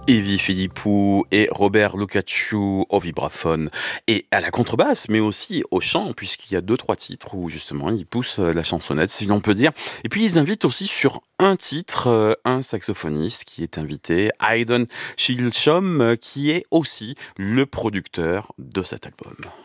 Evie Philippou et Robert Lucacciu au vibraphone et à la contrebasse, mais aussi au chant, puisqu'il y a deux, trois titres où justement ils poussent la chansonnette, si l'on peut dire. Et puis ils invitent aussi sur un titre un saxophoniste qui est invité, Aydon Shilshom, qui est aussi le producteur de cet album.